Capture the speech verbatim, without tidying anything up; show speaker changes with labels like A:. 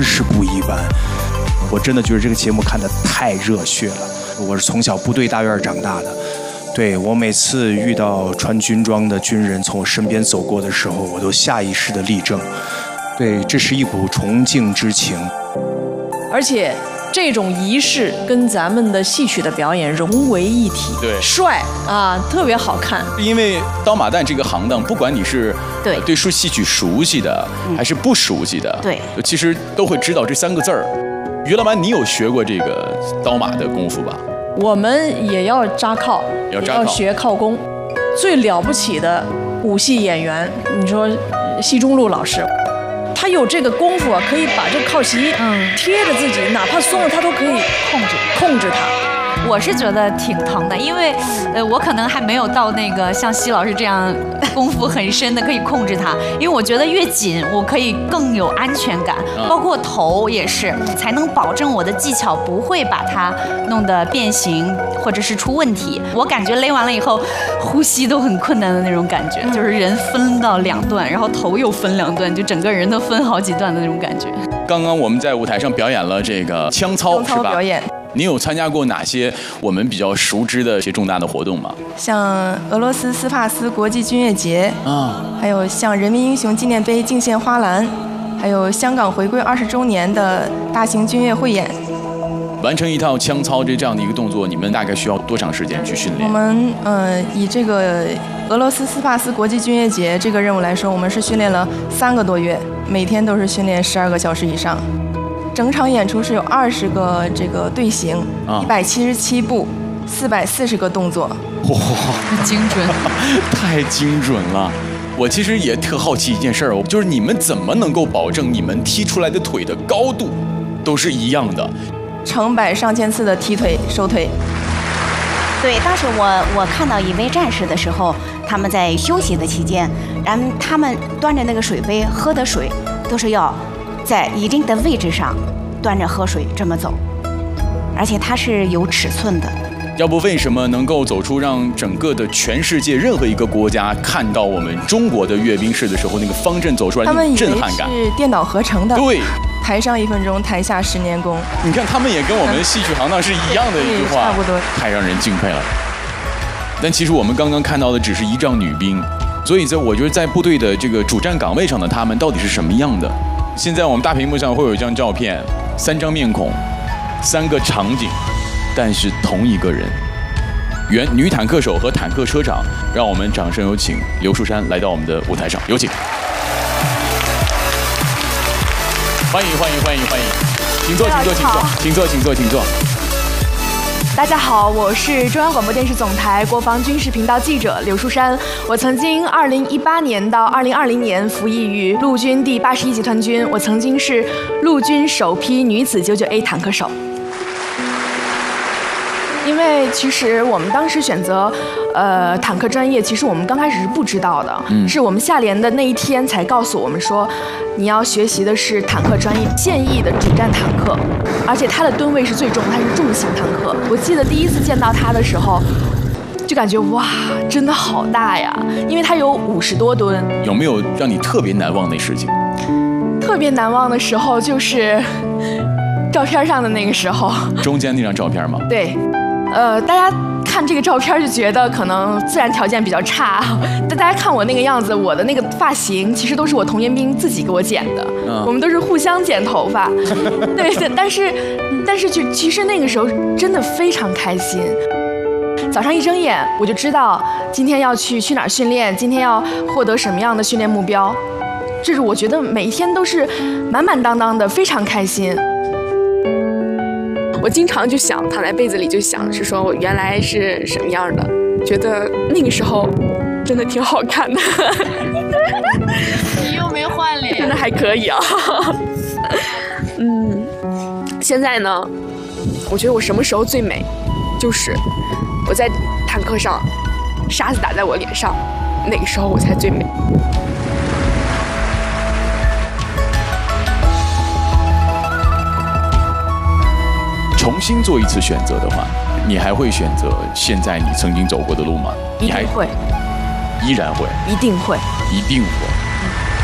A: 是不一般。我真的觉得这个节目看得太热血了。我是从小部队大院长大的，对，我每次遇到穿军装的军人从我身边走过的时候，我都下意识的立正。对，这是一股崇敬之情。
B: 而且这种仪式跟咱们的戏曲的表演融为一体，
C: 对，
B: 帅啊，特别好看。
C: 因为刀马旦这个行当，不管你是
D: 对
C: 对说戏曲熟悉的，还是不熟悉的，
D: 对，
C: 其实都会知道这三个字儿。于老板，你有学过这个刀马的功夫吧？
B: 我们也要扎靠，
C: 要扎靠，
B: 要学靠功。最了不起的武戏演员，你说奚中路老师，他有这个功夫啊，可以把这靠席贴着自己，哪怕松了他都可以控制控制它。
D: 我是觉得挺疼的，因为呃，我可能还没有到那个像奚老师这样功夫很深的可以控制它，因为我觉得越紧，我可以更有安全感，包括头也是，才能保证我的技巧不会把它弄得变形或者是出问题。我感觉勒完了以后，呼吸都很困难的那种感觉，就是人分到两段，然后头又分两段，就整个人都分好几段的那种感觉。
C: 刚刚我们在舞台上表演了这个枪操，
B: 枪操表演。
C: 你有参加过哪些我们比较熟知的一些重大的活动吗？
E: 像俄罗斯斯帕斯国际军乐节
C: 啊，
E: 还有像人民英雄纪念碑敬献花篮，还有香港回归二十周年的大型军乐汇演。
C: 完成一套枪操这这样的一个动作，你们大概需要多长时间去训练？
E: 我们呃以这个俄罗斯斯帕斯国际军乐节这个任务来说，我们是训练了三个多月，每天都是训练十二个小时以上。整场演出是有二十个这个队形，一百七十七步，四百四十个动作。
C: 哇，
D: 精准，
C: 太精准了！我其实也特好奇一件事儿，就是你们怎么能够保证你们踢出来的腿的高度都是一样的？
E: 成百上千次的踢腿、收腿。
F: 对，当时我我看到一位战士的时候，他们在休息的期间，然后他们端着那个水杯喝的水，都是要在一定的位置上端着喝水这么走，而且它是有尺寸的。
C: 要不为什么能够走出让整个的全世界任何一个国家看到我们中国的阅兵式的时候那个方阵走出来那种震撼感？
E: 他们以为是电脑合成的。
C: 对，
E: 台上一分钟，台下十年功。
C: 你看他们也跟我们戏曲行当是一样的一句话，
E: 差不多，
C: 太让人敬佩了。但其实我们刚刚看到的只是一仗女兵，所以在我觉得在部队的这个主战岗位上的他们到底是什么样的？现在我们大屏幕上会有一张照片，三张面孔，三个场景，但是同一个人。原女坦克手和坦克车长，让我们掌声有请刘淑珊来到我们的舞台上，有请。欢迎欢迎欢迎欢迎，请坐请坐请坐请坐请坐请坐。
G: 大家好，我是中央广播电视总台国防军事频道记者刘淑珊。我曾经二零一八年到二零二零年服役于陆军第八十一集团军，我曾经是陆军首批女子九九 A 坦克手。因为其实我们当时选择，呃，坦克专业，其实我们刚开始是不知道的，嗯、是我们下连的那一天才告诉我们说，你要学习的是坦克专业，现役的主战坦克，而且它的吨位是最重，它是重型坦克。我记得第一次见到它的时候，就感觉哇，真的好大呀，因为它有五十多吨。
C: 有没有让你特别难忘的事情？
G: 特别难忘的时候就是照片上的那个时候。
C: 中间那张照片吗？
G: 对。呃，大家看这个照片就觉得可能自然条件比较差，但大家看我那个样子，我的那个发型其实都是我童颜兵自己给我剪的，嗯、我们都是互相剪头发。对对，但是但是就其实那个时候真的非常开心。早上一睁眼我就知道今天要去去哪儿训练，今天要获得什么样的训练目标，这是我觉得每一天都是满满当当的，非常开心。我经常就想躺在被子里就想，是说我原来是什么样的，觉得那个时候真的挺好看的。
H: 你又没换脸，
G: 真的还可以啊。嗯，现在呢，我觉得我什么时候最美，就是我在坦克上沙子打在我脸上，那个时候我才最美。
C: 重新做一次选择的话，你还会选择现在你曾经走过的路吗？
G: 一定会，
C: 依然会，
G: 一定会，
C: 一定会。